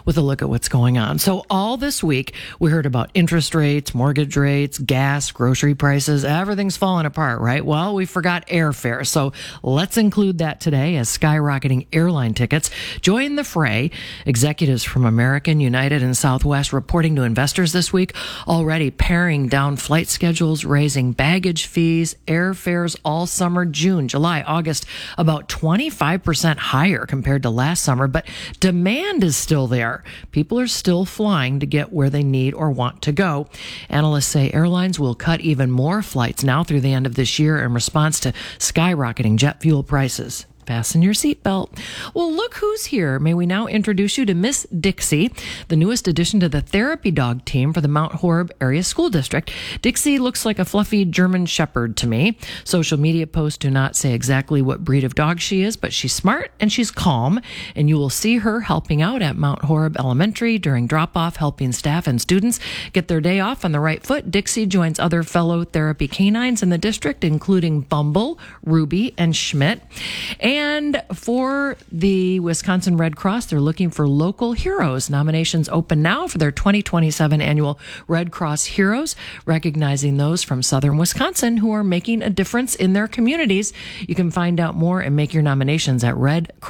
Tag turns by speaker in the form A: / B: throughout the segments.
A: with a look at what's going on. So all this week, we heard about interest rates, mortgage rates, gas, grocery prices. Everything's falling apart, right? Well, we forgot airfare. So let's include that today as skyrocketing airline tickets join the fray. Executives from American, United, and Southwest reporting to investors this week, already paring down flight schedules, raising baggage fees, airfares all summer, June, July, August, about 25% higher compared to last summer. But demand is still there. People are still flying to get where they need or want to go. Analysts say airlines will cut even more flights now through the end of this year in response to skyrocketing jet fuel prices. Fasten your seatbelt. Well, look who's here. May we now introduce you to Miss Dixie, the newest addition to the therapy dog team for the Mount Horeb Area School District. Dixie looks like a fluffy German Shepherd to me. Social media posts do not say exactly what breed of dog she is, but she's smart and she's calm, and you will see her helping out at Mount Horeb Elementary during drop-off, helping staff and students get their day off on the right foot. Dixie joins other fellow therapy canines in the district, including Bumble, Ruby, and Schmidt. And for the Wisconsin Red Cross, they're looking for local heroes. Nominations open now for their 2027 annual Red Cross Heroes, recognizing those from southern Wisconsin who are making a difference in their communities. You can find out more and make your nominations at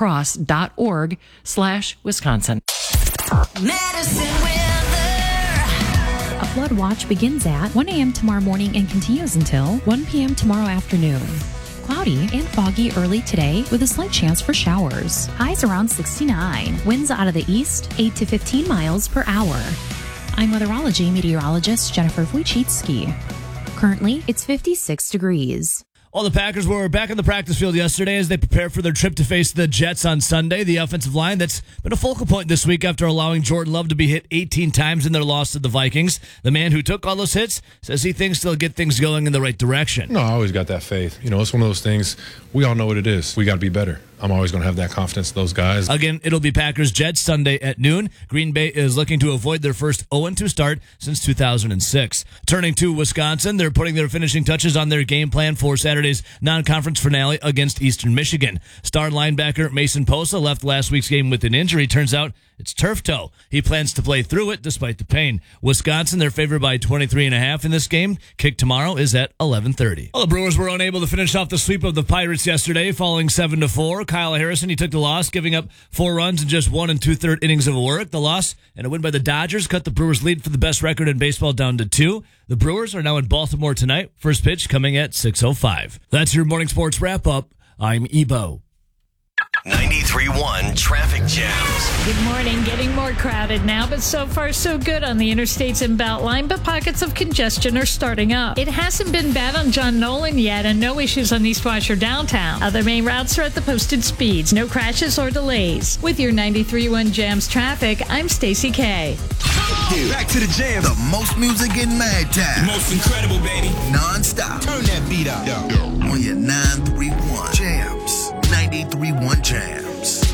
A: redcross.org/Wisconsin.
B: Medicine weather.
C: A flood watch begins at 1 a.m. tomorrow morning and continues until 1 p.m. tomorrow afternoon. Cloudy and foggy early today with a slight chance for showers. Highs around 69. Winds out of the east, 8 to 15 miles per hour. I'm weatherology meteorologist Jennifer Wojcicki. Currently, it's 56 degrees.
D: Well, the Packers were back on the practice field yesterday as they prepare for their trip to face the Jets on Sunday. The offensive line that's been a focal point this week after allowing Jordan Love to be hit 18 times in their loss to the Vikings. The man who took all those hits says he thinks they'll get things going in the right direction.
E: No, I always got that faith. You know, it's one of those things, we all know what it is. We got to be better. I'm always going to have that confidence in those guys.
D: Again, it'll be Packers-Jets Sunday at noon. Green Bay is looking to avoid their first 0-2 start since 2006. Turning to Wisconsin, they're putting their finishing touches on their game plan for Saturday's non-conference finale against Eastern Michigan. Star linebacker Mason Posa left last week's game with an injury. Turns out it's turf toe. He plans to play through it despite the pain. Wisconsin, they're favored by 23.5 in this game. Kick tomorrow is at 11:30. Well, the Brewers were unable to finish off the sweep of the Pirates yesterday, falling 7-4. Kyle Harrison, he took the loss, giving up 4 runs in just 1 2/3 innings of work. The loss and a win by the Dodgers cut the Brewers' lead for the best record in baseball down to 2. The Brewers are now in Baltimore tonight. First pitch coming at 6:05. That's your morning sports wrap-up. I'm Ebo.
B: 93.1 traffic jams.
F: Good morning. Getting more crowded now, but so far so good on the interstates and Beltline, but pockets of congestion are starting up. It hasn't been bad on John Nolan yet, and no issues on East Washer downtown. Other main routes are at the posted speeds. No crashes or delays. With your 93.1 Jams traffic, I'm Stacey K.
G: Back to the jam. The most music in Mad Time.
H: The most incredible, baby.
G: Non-stop.
H: Turn that beat up.
G: On your 931 Jams. 93.1 Jams.